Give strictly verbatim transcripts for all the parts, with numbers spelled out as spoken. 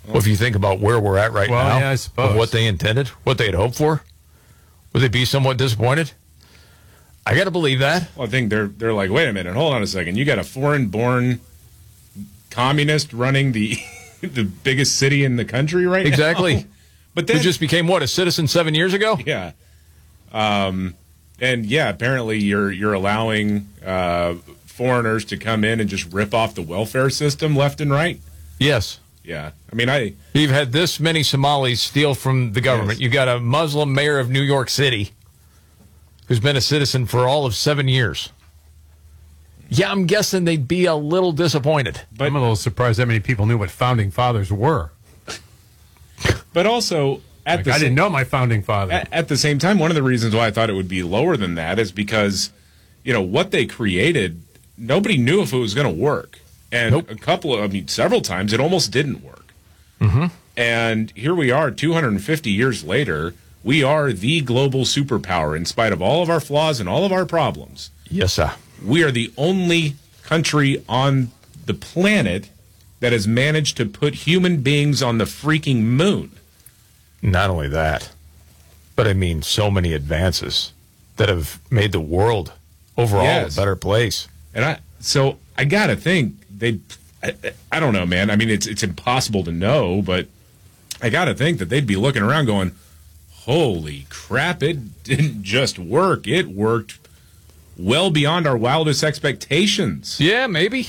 Well, if you think about where we're at right well, now, yeah, I suppose. of what they intended, what they had hoped for, would they be somewhat disappointed? I got to believe that. Well, I think they're they're like, wait a minute, hold on a second. You got a foreign-born communist running the the biggest city in the country right exactly. now? Exactly. But then who just became, what, a citizen seven years ago? Yeah. Um, and, yeah, apparently you're you're allowing uh, foreigners to come in and just rip off the welfare system left and right? Yes. Yeah. I mean, I... You've had this many Somalis steal from the government. Yes. You've got a Muslim mayor of New York City who's been a citizen for all of seven years. Yeah, I'm guessing they'd be a little disappointed. But I'm a little surprised that many people knew what founding fathers were. But also... At like, the I sa- didn't know my founding father. At, at the same time, one of the reasons why I thought it would be lower than that is because, you know, what they created, nobody knew if it was going to work. And Nope. a couple of, I mean, several times it almost didn't work. Mm-hmm. And here we are, two hundred fifty years later, we are the global superpower in spite of all of our flaws and all of our problems. Yes, sir. We are the only country on the planet that has managed to put human beings on the freaking moon. Not only that, but I mean so many advances that have made the world overall Yes. a better place. And I, so I gotta think they, I, I don't know, man. I mean, it's it's impossible to know, but I gotta think that they'd be looking around going, "Holy crap! It didn't just work; it worked well beyond our wildest expectations." Yeah, maybe.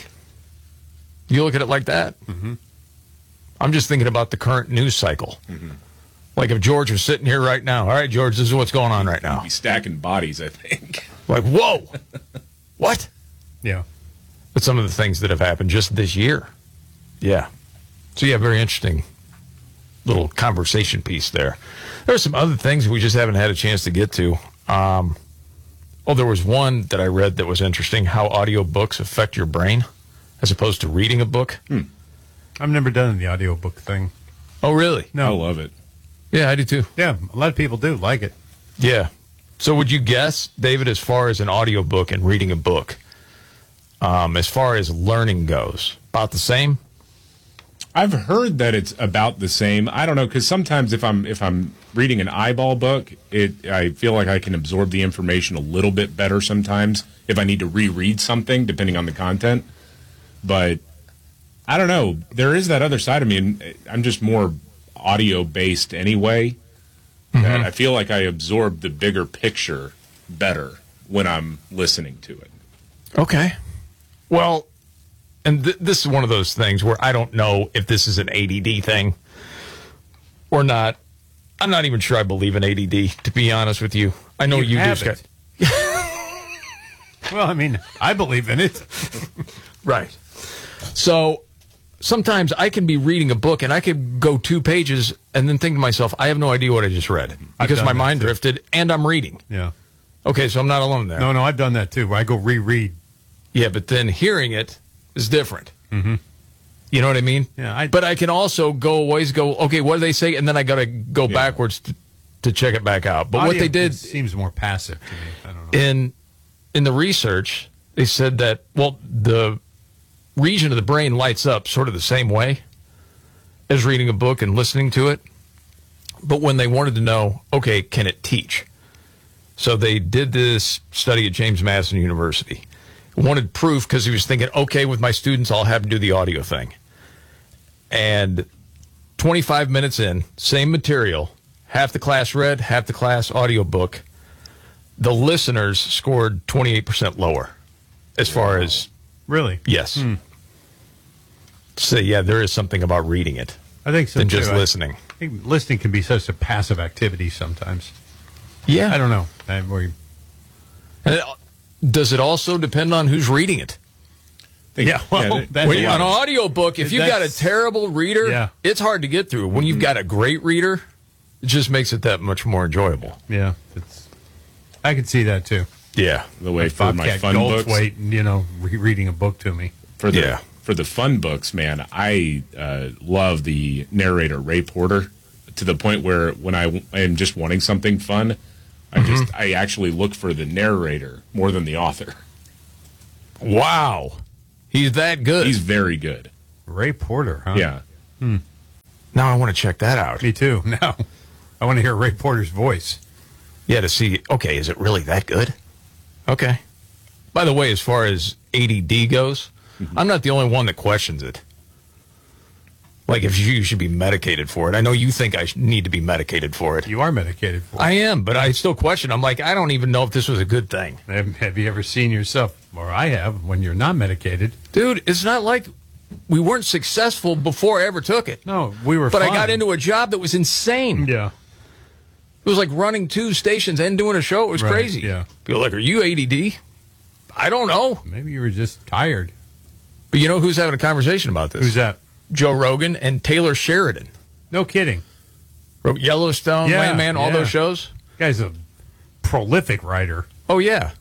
You look at it like that. Mm-hmm. I'm just thinking about the current news cycle. Mm-hmm. Like if George was sitting here right now. All right, George, this is what's going on right now. Be stacking bodies, I think. Like, whoa, what? Yeah. But some of the things that have happened just this year. Yeah. So, yeah, very interesting little conversation piece there. There are some other things we just haven't had a chance to get to. Um, oh, there was one that I read that was interesting, how audiobooks affect your brain as opposed to reading a book. Hmm. I've never done the audiobook thing. Oh, really? No. I love it. Yeah, I do too. Yeah, a lot of people do like it. Yeah. So would you guess, David, as far as an audiobook and reading a book, um, as far as learning goes, about the same? I've heard that it's about the same. I don't know, because sometimes if I'm if I'm reading an eyeball book, it I feel like I can absorb the information a little bit better sometimes if I need to reread something, depending on the content. But I don't know. There is that other side of me, and I'm just more audio-based anyway. Mm-hmm. That I feel like I absorb the bigger picture better when I'm listening to it. Okay. Well, and th- this is one of those things where I don't know if this is an A D D thing or not. I'm not even sure I believe in A D D, to be honest with you. I know you, You do, have Scott. Well, I mean, I believe in it. Right. So sometimes I can be reading a book and I could go two pages and then think to myself, I have no idea what I just read because done my that mind too. drifted and I'm reading. Yeah. Okay, so I'm not alone there. No, no, I've done that too. Where I go reread. Yeah, but then hearing it is different. Mm-hmm. You know what I mean? Yeah. I, But I can also go always go, okay, what do they say? And then I got to go Yeah. backwards to, to check it back out. But what audio they did seems more passive to me. I don't know. in in the research, they said that, well, the region of the brain lights up sort of the same way as reading a book and listening to it. But when they wanted to know, okay, can it teach? So they did this study at James Madison University. Wanted proof because he was thinking, okay, with my students, I'll have them do the audio thing. And twenty-five minutes in, same material, half the class read, half the class audiobook. The listeners scored twenty-eight percent lower as far as, Really? yes. Hmm. So, yeah, there is something about reading it I think so than too. just I- listening. I think listening can be such a passive activity sometimes. Yeah. I don't know. I, we, And it, does it also depend on who's reading it? Think- Yeah, well, that- that's- When you, yeah. an audiobook, if you've got a That's- terrible reader, Yeah. it's hard to get through. When you've got a great reader, it just makes it that much more enjoyable. yeah, it's. I could see that too. Yeah. the way for my Bobcat fun books. Goldthwait, you know, re- reading a book to me. For the Yeah. for the fun books, man, I uh, love the narrator Ray Porter to the point where when I, w- I am just wanting something fun, I Mm-hmm. just I actually look for the narrator more than the author. Wow. He's that good. He's very good. Ray Porter, huh? Yeah. Now I want to check that out. Me too. Now, I want to hear Ray Porter's voice. Yeah, to see, okay, is it really that good? Okay. By the way, as far as A D D goes, mm-hmm. I'm not the only one that questions it. Like, if you should be medicated for it. I know you think I need to be medicated for it. You are medicated for it. I am, but I still question. I'm like, I don't even know if this was a good thing. Have, have you ever seen yourself, or I have, when you're not medicated? Dude, it's not like we weren't successful before I ever took it. No, we were But fine. I got into a job that was insane. Yeah. It was like running two stations and doing a show. It was Right, crazy. yeah. People are like, are you A D D? I don't know. Maybe you were just tired. But you know who's having a conversation about this? Who's that? Joe Rogan and Taylor Sheridan. No kidding. Wrote Yellowstone, Yeah, Landman, all yeah. those shows. Guy's a prolific writer. Oh, yeah.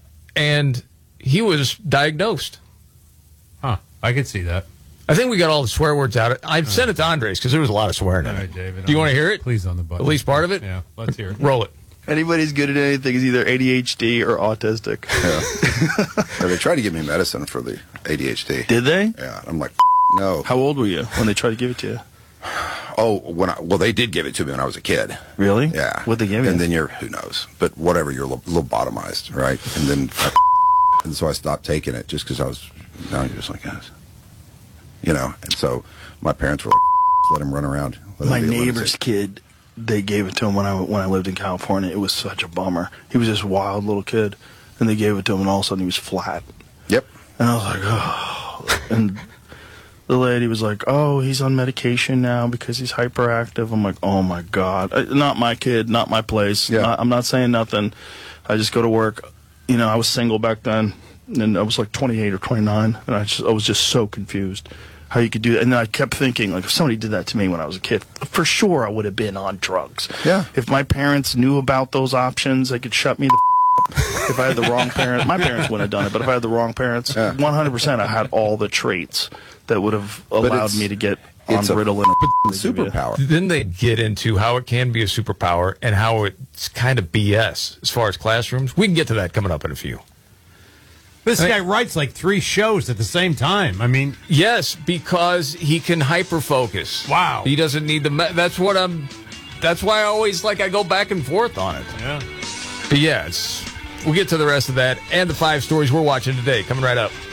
And he was diagnosed. Huh. I could see that. I think we got all the swear words out. I sent it to Andres because there was a lot of swearing All in right, it. David. Do you on want to the- hear it? Please on the button. At least part of it? Yeah, let's hear it. Roll it. Anybody's good at anything is either A D H D or autistic. Yeah. Yeah, they tried to give me medicine for the A D H D. Did they? Yeah, I'm like, no. How old were you when they tried to give it to you? Oh, when I, well, they did give it to me when I was a kid. Really? Yeah. What'd they give you? And then you're, who knows? But whatever, you're lo- lobotomized, right? And then, I, and so I stopped taking it just because I was, now you're just like, yes. You know, and so my parents were like, let him run around. Let him My be a neighbor's lunatic. kid, they gave it to him when I when I lived in California. It was such a bummer. He was this wild little kid, and they gave it to him, and all of a sudden he was flat. Yep. And I was like, oh. And the lady was like, oh, he's on medication now because he's hyperactive. I'm like, oh my God. Uh, Not my kid, not my place. Yeah. Not- I'm not saying nothing. I just go to work. You know, I was single back then, and I was like twenty-eight or twenty-nine, and I, just, I was just so confused how you could do that. And then I kept thinking, like, if somebody did that to me when I was a kid, for sure I would have been on drugs. Yeah. If my parents knew about those options, they could shut me the f- up. If I had the wrong parents, my parents wouldn't have done it, but if I had the wrong parents, Yeah. one hundred percent I had all the traits that would have allowed it's- me to get on It's a Ritalin. or it's a superpower. Then they get into how it can be a superpower and how it's kind of B S as far as classrooms. We can get to that coming up in a few. This guy writes like three shows at the same time. I mean, Yes, because he can hyper focus. Wow. He doesn't need the. Me- that's what I'm. That's why I always like I go back and forth on it. yeah. But yeah, it's, we'll get to the rest of that and the five stories we're watching today coming right up.